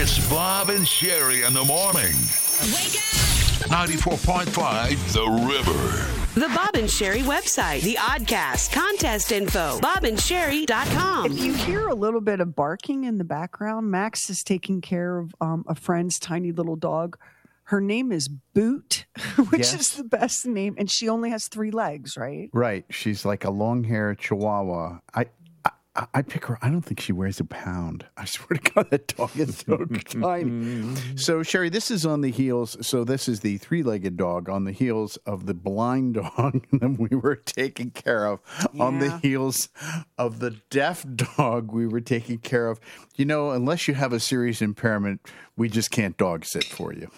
It's Bob and Sherry in the morning. Wake up! 94.5 The River. The Bob and Sherry website, the Oddcast, contest info, bobandsherry.com. If you hear a little bit of barking in the background, Max is taking care of a friend's tiny little dog. Her name is Boot, which is the best name, and she only has 3 legs, right? Right. She's like a long-haired Chihuahua. I pick her. I don't think she weighs a pound. I swear to God, that dog is so tiny. So, Sherry, this is on the heels. So this is the 3-legged dog on the heels of the blind dog that we were taking care of, on the heels of the deaf dog we were taking care of. You know, unless you have a serious impairment, we just can't dog sit for you.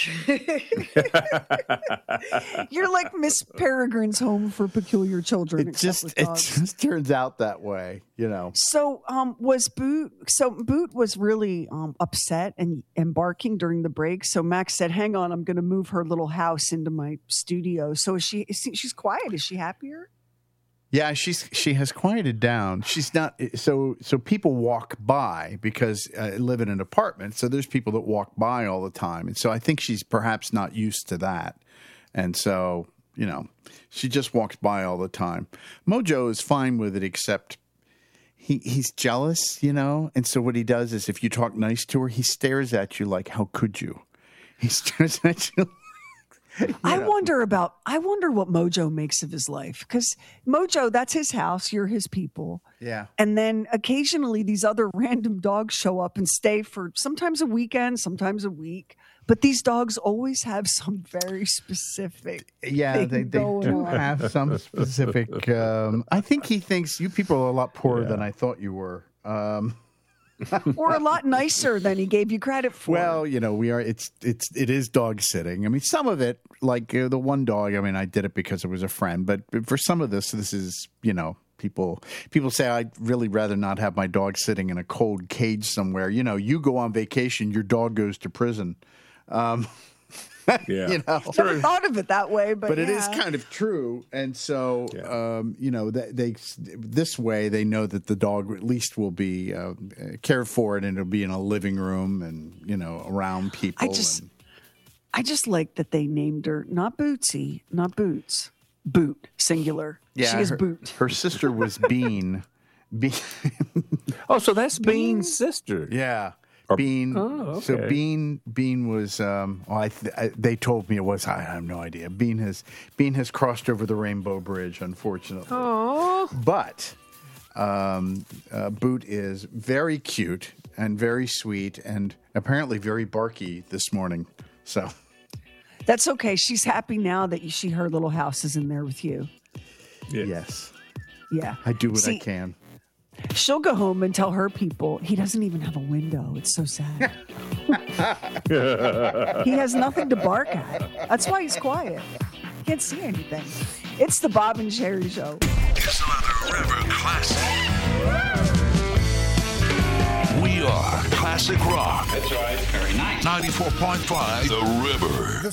You're like Miss Peregrine's Home for Peculiar Children. It just turns out that way, you know. So Boot was really upset and barking during the break. So Max said, "Hang on, I'm going to move her little house into my studio." So she's quiet. Is she happier? Yeah, she has quieted down. She's not so people walk by because I live in an apartment, so there's people that walk by all the time. And so I think she's perhaps not used to that. And so, you know, she just walks by all the time. Mojo is fine with it, except he's jealous, you know. And so what he does is if you talk nice to her, he stares at you like, "How could you?" He stares at you. I wonder what Mojo makes of his life, because Mojo, that's his house. You're his people. Yeah. And then occasionally these other random dogs show up and stay for sometimes a weekend, sometimes a week. But these dogs always have some very specific. Yeah, they do have some specific. I think he thinks you people are a lot poorer than I thought you were. Or a lot nicer than he gave you credit for. Well, you know, it is dog sitting. I mean, some of it, like the one dog, I mean, I did it because it was a friend. But for some of this is, you know, people say I'd really rather not have my dog sitting in a cold cage somewhere. You know, you go on vacation, your dog goes to prison. Yeah, you know, never thought of it that way, but it is kind of true. And so, you know, they this way they know that the dog at least will be cared for, and it'll be in a living room and, you know, around people. I just like that they named her not Bootsy, not Boots, Boot singular. Yeah, she is Boot. Her sister was Bean. Oh, so that's Bean's sister. Yeah. Bean. Oh, okay. So Bean was. They told me it was. I have no idea. Bean has crossed over the Rainbow Bridge, unfortunately. Oh. But Boot is very cute and very sweet, and apparently very barky this morning. So that's okay. She's happy now that her little house is in there with you. Yeah. Yes. Yeah. I do what I can. She'll go home and tell her people he doesn't even have a window. It's so sad. He has nothing to bark at. That's why he's quiet. He can't see anything. It's the Bob and Sherry Show. It's another River Classic. We are Classic Rock. That's right. Very nice. 94.5 The River.